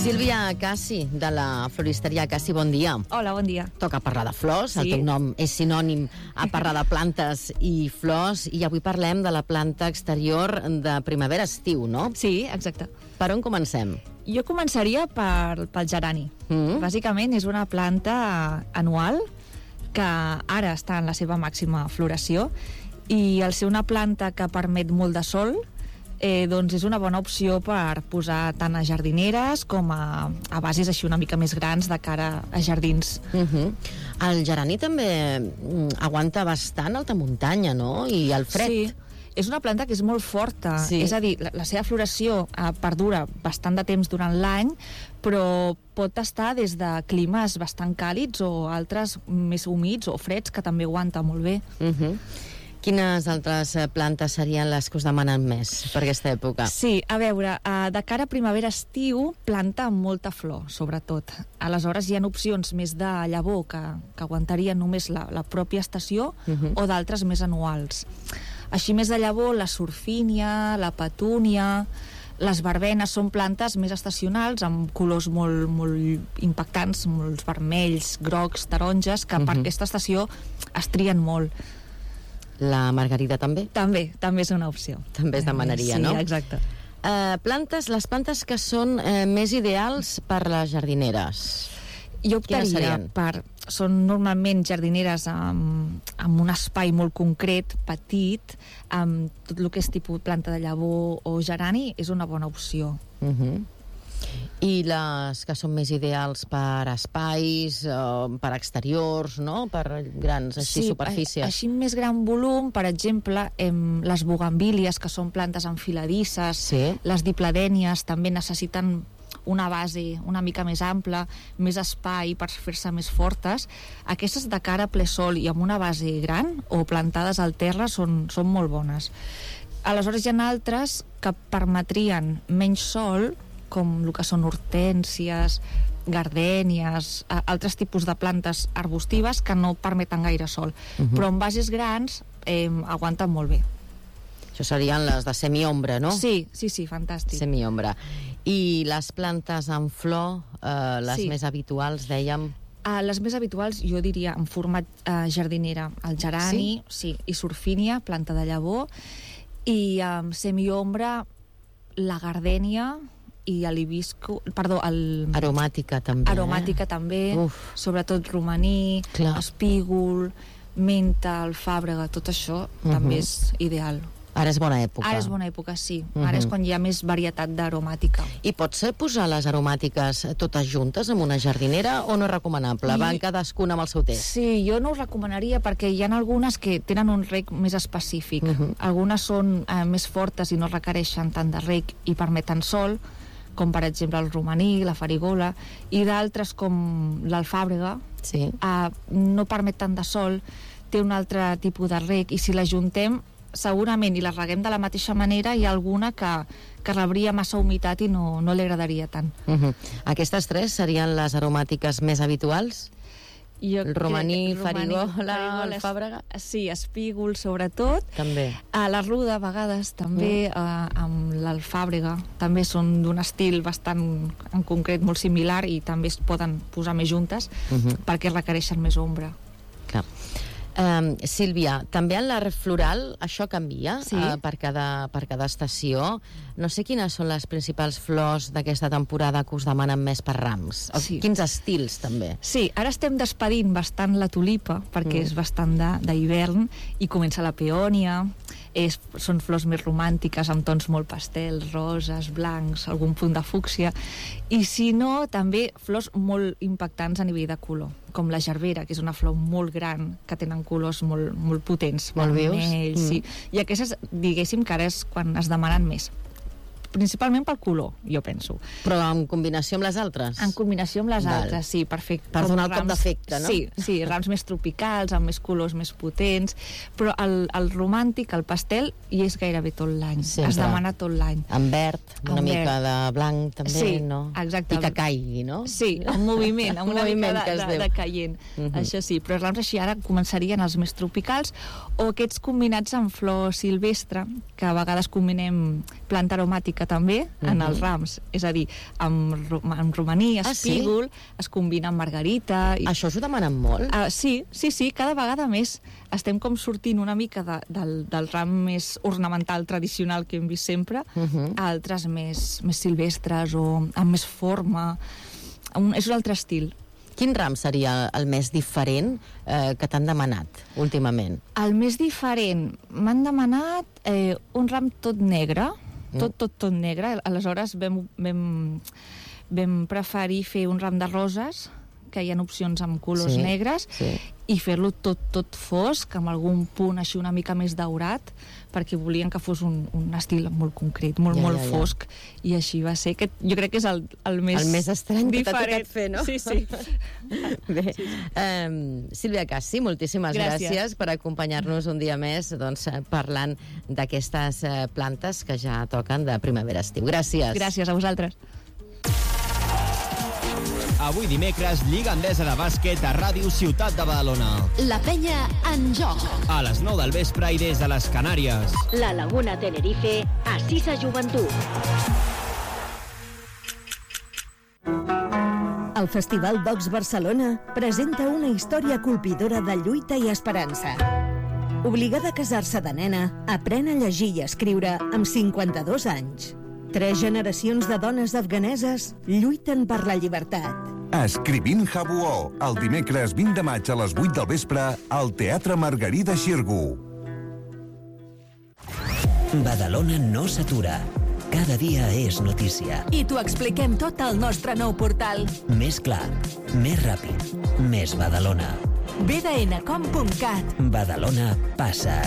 Sílvia Cassi, de la floristeria Cassi, bon dia. Hola, bon dia. Toca parlar de flors, sí. El teu nom és sinònim a parlar de plantes i flors, i avui parlem de la planta exterior de primavera-estiu, no? Sí, exacte. Per on comencem? Jo començaria pel gerani. Bàsicament és una planta anual que ara està en la seva màxima floració, i al ser una planta que permet molt de sol, doncs és una bona opció per posar tant a jardineres com a bases així una mica més grans de cara a jardins. El gerani també aguanta bastant alta muntanya, no? I el fred. Sí, és una planta que és molt forta, sí. És a dir, la seva floració perdura bastant de temps durant l'any, però pot estar des de climes bastant càlids o altres més humits o freds, que també aguanta molt bé. Quines altres plantes serien les que us demanen més per aquesta època? Sí, a veure, de cara a primavera-estiu, planta amb molta flor, sobretot. Aleshores hi ha opcions més de llavor que aguantarien només la pròpia estació, o d'altres més anuals. Així més de llavor, la surfínia, la petúnia, les verbenes són plantes més estacionals, amb colors molt impactants, molts vermells, grocs, taronges, que per aquesta estació es trien molt. La margarida també? També és una opció. També es demanaria, no? Sí, exacte. Les plantes que són més ideals per les jardineres. Jo optaria són normalment jardineres amb un espai molt concret, petit, amb tot el que és tipus planta de llavor o gerani, és una bona opció. I les que són més ideals per espais, per exteriors, no? Per grans superfícies. Així més gran volum, per exemple, les bugambílies, que són plantes enfiladisses, les dipladènies també necessiten una base una mica més ampla, més espai per fer-se més fortes. Aquestes de cara a ple sol i amb una base gran o plantades al terra són molt bones. Aleshores hi ha altres que permetrien menys sol, com el que són hortènsies, gardènies, altres tipus de plantes arbustives que no permeten gaire sol, però amb bases grans aguanten molt bé. Això serien les de semiombra, no? Sí, fantàstic. Semiombra. I les plantes en flor, les més habituals, dèiem? Les més habituals, jo diria, en format jardinera, el gerani, i surfínia, planta de llavor, i semiombra, la gardènia, i l'hibisco, aromàtica també. Aromàtica també, sobretot romaní, espígol, menta, alfàbrega, tot això també és ideal. Ara és bona època. Ara és bona època, sí. Ara és quan hi ha més varietat d'aromàtica. I pots posar les aromàtiques totes juntes en una jardinera o no és recomanable? Van cadascuna amb el seu test? Sí, jo no ho recomanaria perquè hi ha algunes que tenen un reg més específic. Algunes són més fortes i no requereixen tant de reg i permeten sol, com per exemple el romaní, la farigola, i d'altres com l'alfàbrega, no permet tant de sol, té un altre tipus de reg, i si la juntem segurament i la reguem de la mateixa manera, hi ha alguna que rebria massa humitat i no li agradaria tant. Aquestes tres serien les aromàtiques més habituals? El romaní, farigola, alfàbrega? Sí, espígol sobretot. També. La ruda a vegades també, amb l'alfàbrega, també són d'un estil bastant en concret molt similar i també es poden posar més juntes perquè requereixen més ombra. Clar. Sílvia, també en l'art floral això canvia per cada estació. No sé quines són les principals flors d'aquesta temporada que us demanen més per rams. Quins estils també? Sí, ara estem despedint bastant la tulipa perquè és bastant d'hivern i comença la peònia. Són flors més romàntiques amb tons molt pastels, roses, blancs, algun punt de fúcsia, i si no també flors molt impactants a nivell de color, com la gerbera, que és una flor molt gran que tenen colors molt potents, molt vermells, i aquestes diguéssim que ara és quan es demanen més, principalment pel color, jo penso. Però en combinació amb les altres? En combinació amb les altres, sí, perfecte. Per donar el cop d'efecte, no? Sí, rams més tropicals, amb més colors més potents, però el romàntic, el pastel, hi és gairebé tot l'any. Es demana tot l'any. En verd, una mica de blanc també, no? Sí, exacte. I que caigui, no? Sí, en moviment, amb una mica de caient. Això sí, però els rams així ara començarien els més tropicals o aquests combinats amb flor silvestre, que a vegades combinem planta aromàtica música també, en els rams. És a dir, amb romaní, espígol, es combina amb margarita... Això us ho demanen molt? Sí, cada vegada més. Estem com sortint una mica del ram més ornamental, tradicional que hem vist sempre, a altres més silvestres o amb més forma. És un altre estil. Quin ram seria el més diferent que t'han demanat últimament? El més diferent? M'han demanat un ram tot negre, tot negre. Aleshores vam preferir fer un ram de roses, que hi ha opcions amb colors negres, i fer-lo tot fosc, amb algun punt així una mica més daurat, perquè volien que fos un estil molt concret, molt fosc, i així va ser. Jo crec que és el més estrany que t'ha tocat fer, no? Sí. Bé, Sílvia Cassi, moltíssimes gràcies per acompanyar-nos un dia més parlant d'aquestes plantes que ja toquen de primavera-estiu. Gràcies. Gràcies a vosaltres. Avui dimecres, Lliga Endesa de Bàsquet a Ràdio Ciutat de Badalona. La penya en joc. A les 9 del vespre i des de les Canàries. La Laguna Tenerife, a Sisa Joventut. El Festival Docs Barcelona presenta una història colpidora de lluita i esperança. Obligada a casar-se de nena, aprèn a llegir i escriure amb 52 anys. 3 generacions de dones afganeses lluiten per la llibertat. Escrivint Jabuó, el dimecres 20 de maig a les 8 del vespre al Teatre Margarida Xirgu. Badalona no s'atura. Cada dia és notícia. I t'ho expliquem tot al nostre nou portal. Més clar, més ràpid, més Badalona. bdncom.cat. Badalona passa.